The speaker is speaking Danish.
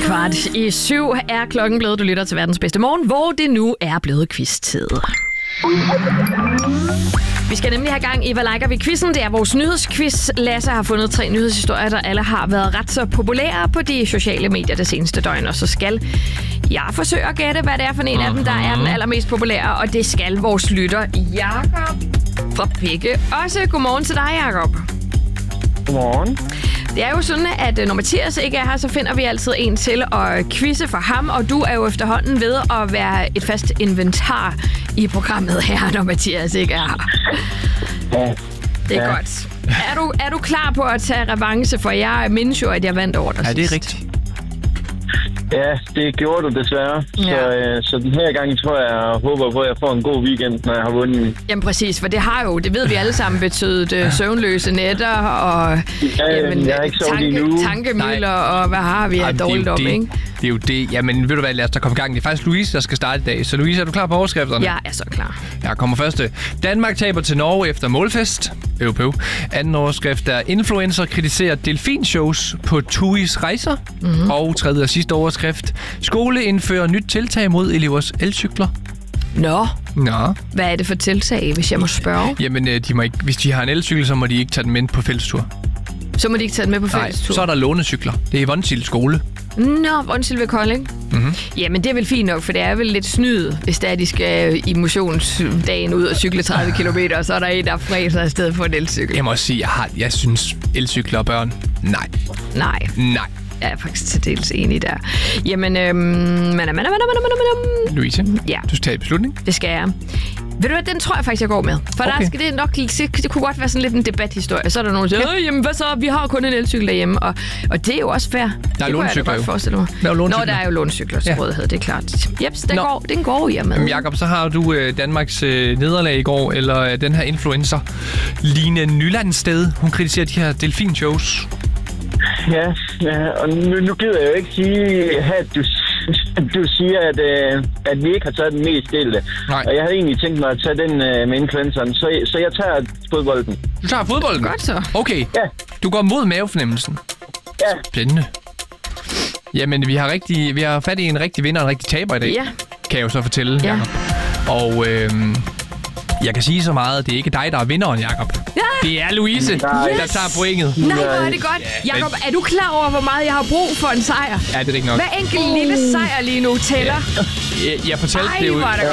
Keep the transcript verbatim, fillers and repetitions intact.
Kvart i syv er klokken blevet. Du lytter til verdens bedste morgen, hvor det nu er blevet quiz-tid. Vi skal nemlig have gang i, hvad liker vi quizzen. Det er vores nyhedsquiz. Lasse har fundet tre nyhedshistorier, der alle har været ret så populære på de sociale medier det seneste døgn. Og så skal jeg forsøge at gætte, hvad det er for en af dem, der er den allermest populære. Og det skal vores lytter Jakob fra Pikke også. Godmorgen til dig, Jakob. Godmorgen. Det er jo sådan, at når Mathias ikke er her, så finder vi altid en til at quizze for ham. Og du er jo efterhånden ved at være et fast inventar i programmet her, når Mathias ikke er her. Ja. Det er ja. godt. Er du, er du klar på at tage revanche, for jeg mindes jo, at jeg vandt over dig Ja, det er sidst. rigtigt. Ja, det gjorde du desværre. Ja. Så, øh, så den her gang tror jeg, jeg håber på, at jeg får en god weekend, når jeg har vundet. Jamen præcis, for det har jo, det ved vi alle sammen, betydet øh, søvnløse nætter og Ja, jamen, jeg har ikke sovet tanke, endnu. tankemøller og hvad har vi af Jamen, det er jo dårligdom, det. ikke? Det er jo det. Jamen, ved du hvad, lad os da komme i gang. Det er faktisk Louise, der skal starte i dag. Så Louise, er du klar på overskrifterne? Jeg er så klar. Her kommer første. Danmark taber til Norge efter målfest. Øv, øv. Anden overskrift er influencer kritiserer delfinshows på T U I's rejser. Mm-hmm. Og tredje og sidste overskrift. Skole indfører nyt tiltag mod elevers elcykler. Nå, Nå. hvad er det for tiltag, hvis jeg må spørge? Jamen, de må ikke, hvis de har en elcykel, så må de ikke tage den med på fællestur. Så må de ikke tage den med på Nej, fællestur. så er der lånecykler. Det er i Vonsild skole. Nå, Vonsild ved Kolding. Mm-hmm. Jamen, det er vel fint nok, for det er vel lidt snyd, hvis det er, de skal i motionsdagen ud og cykle tredive kilometer, og så er der en, der fræser afsted på en elcykel. Jeg må også sige, jeg, har, jeg synes, elcykler og børn, nej. Nej. Nej. Jeg er faktisk til dels enig der. Jamen, øhm... Man, man, man, man, man, Louise, ja. du skal tage beslutning. Det skal jeg. Ved du hvad, den tror jeg faktisk, jeg går med. For Okay. der skal det nok, det kunne godt være sådan lidt en debathistorie. Så er der nogen, der siger, ja. jamen hvad så, vi har kun en elcykel derhjemme. Og, og det er jo også fair. Der er det lånecykler jo. jo. Forestille mig. Der er jo Nå, lånecykler. der er jo lånecykler til Ja. rådighed, det er klart. Jeps, den Nå. går, den går jeg med. Jamen, Jakob, så har du øh, Danmarks øh, nederlag i går, eller øh, den her influencer, Line Nylandsted. Hun kritiserer de her delfinshows. Ja, ja, og nu, nu gider jeg jo ikke sige, at du, du siger, at, øh, at vi ikke har taget den mest delte. Nej. Og jeg havde egentlig tænkt mig at tage den øh, med influenceren, så, så jeg tager fodbolden. Du tager fodbolden? Godt så. Okay. Ja. Du går mod mavefornemmelsen. Ja. Spændende. Jamen, vi har, rigtig, vi har fat i en rigtig vinder og en rigtig taber i dag. Ja. Kan jeg jo så fortælle, Ja. Jacob. Og øh, jeg kan sige så meget, at det er ikke dig, der er vinderen, Jacob. Ja. Det er Louise, Yes. der tager pointet. Nej, hvor er det godt. Ja, Jakob, er du klar over, hvor meget jeg har brug for en sejr? Ja, det er ikke nok. Hver enkelt lille sejr lige nu tæller. Jeg, jeg fortalte Ej, det jo. hvor er det